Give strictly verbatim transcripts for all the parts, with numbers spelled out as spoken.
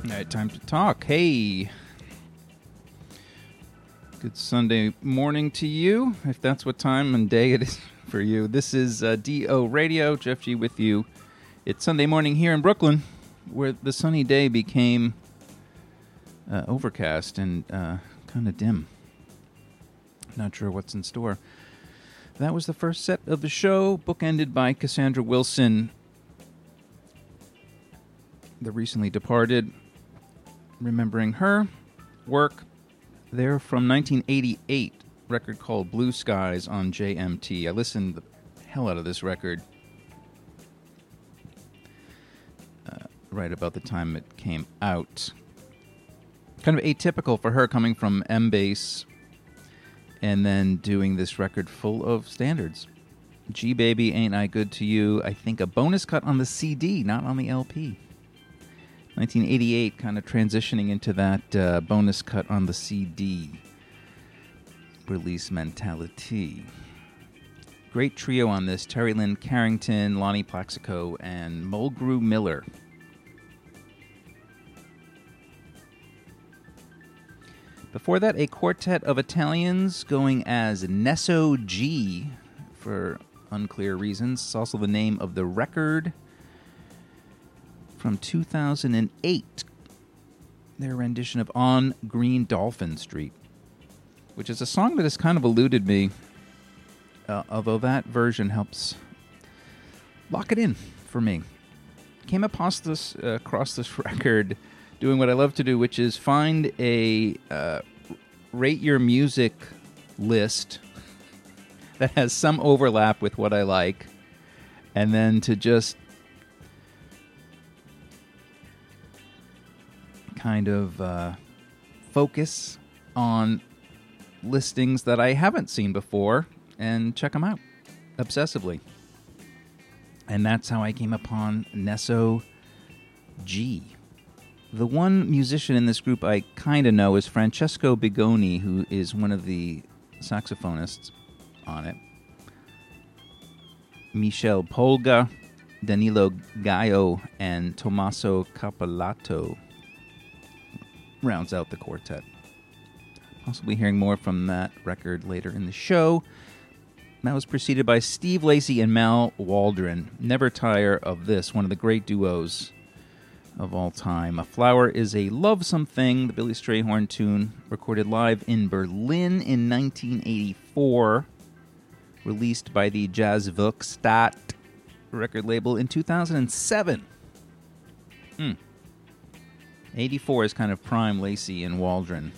All right, time to talk. Hey. Good Sunday morning to you, if that's what time and day it is for you. This is uh, D O Radio, Jeff G with you. It's Sunday morning here in Brooklyn, where the sunny day became uh, overcast and uh, kind of dim. Not sure what's in store. That was the first set of the show, bookended by Cassandra Wilson, the recently departed. Remembering her work. They're from nineteen eighty-eight, record called Blue Skies on J M T. I listened the hell out of this record uh, right about the time it came out. Kind of atypical for her, coming from M-Bass and then doing this record full of standards. G Baby, Ain't I Good to You? I think a bonus cut on the C D, not on the L P. nineteen eighty-eight, kind of transitioning into that uh, bonus cut on the C D release mentality. Great trio on this: Terry Lynn Carrington, Lonnie Plaxico, and Mulgrew Miller. Before that, a quartet of Italians going as Nesso G for unclear reasons. It's also the name of the record. From two thousand eight, their rendition of On Green Dolphin Street, which is a song that has kind of eluded me, uh, although that version helps lock it in for me. Came across this, uh, across this record doing what I love to do, which is find a uh, rate your music list that has some overlap with what I like, and then to just kind of uh, focus on listings that I haven't seen before and check them out obsessively. And that's how I came upon Nesso G. The one musician in this group I kind of know is Francesco Bigoni, who is one of the saxophonists on it. Michel Polga, Danilo Gaio, and Tommaso Capolato rounds out the quartet. Possibly hearing more from that record later in the show. That was preceded by Steve Lacy and Mal Waldron. Never tire of this, one of the great duos of all time. A Flower is a Lovesome Thing, the Billy Strayhorn tune, recorded live in Berlin in nineteen eighty-four, released by the Jazzwerkstatt record label in two thousand seven. Hmm. eighty-four is kind of prime Lacy and Waldron.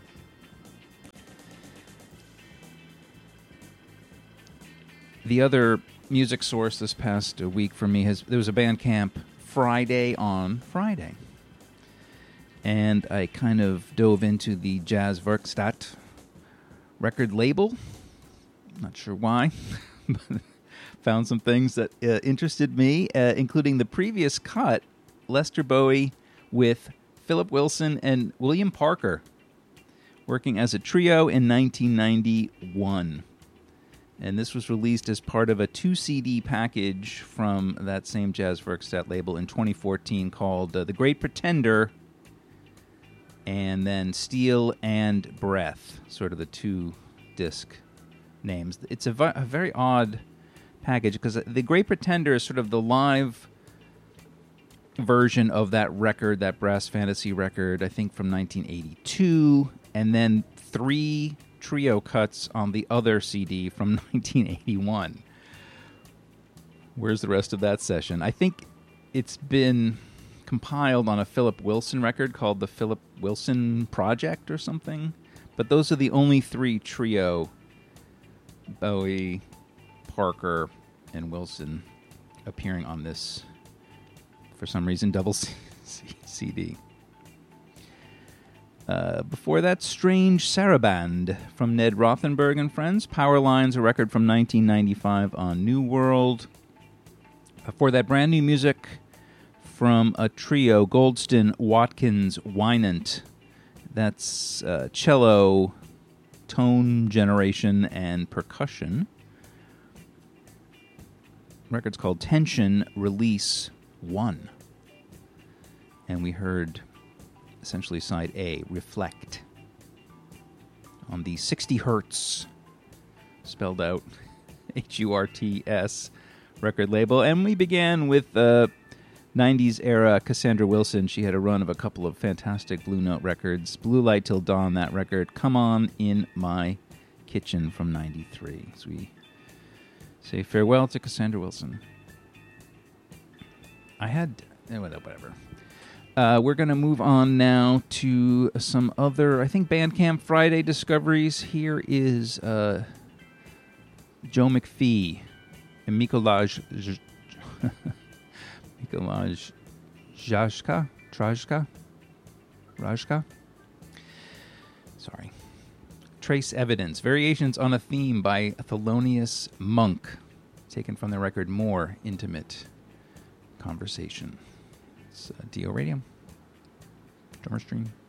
The other music source this past week for me has there was a Bandcamp Friday on Friday, and I kind of dove into the Jazzwerkstatt record label. Not sure why, but found some things that uh, interested me, uh, including the previous cut, Lester Bowie with Philip Wilson and William Parker, working as a trio in nineteen ninety-one. And this was released as part of a two C D package from that same Jazzwerkstatt label in twenty fourteen called uh, The Great Pretender and then Steel and Breath, sort of the two disc names. It's a, vi- a very odd package because The Great Pretender is sort of the live version of that record, that Brass Fantasy record, I think from nineteen eighty-two, and then three trio cuts on the other C D from nineteen eighty-one. Where's the rest of that session? I think it's been compiled on a Philip Wilson record called the Philip Wilson Project or something, but those are the only three trio, Bowie, Parker, and Wilson, appearing on this, for some reason, double C- C- CD. Uh, before that, Strange Saraband from Ned Rothenberg and Friends. Power Lines, a record from nineteen ninety-five on New World. Before that, brand new music from a trio, Goldston, Watkins, Wynant. That's uh, cello, tone generation, and percussion. Record's called Tension Release one. And we heard essentially side A, Reflect, on the sixty hertz, spelled out H U R T S, record label. And we began with uh, nineties era Cassandra Wilson. She had a run of a couple of fantastic Blue Note records. Blue Light Till Dawn, that record. Come On In My Kitchen from ninety-three. As we say farewell to Cassandra Wilson. I had... Eh, whatever. Uh, we're going to move on now to some other, I think, Bandcamp Friday discoveries. Here is uh, Joe McPhee and Mikolaj... Mikolaj Jashka? Trajka? Rajka? Sorry. Trace Evidence. Variations on a Theme by Thelonious Monk. Taken from the record More Intimate Conversation. It's uh, D O Radio. Drummer Stream.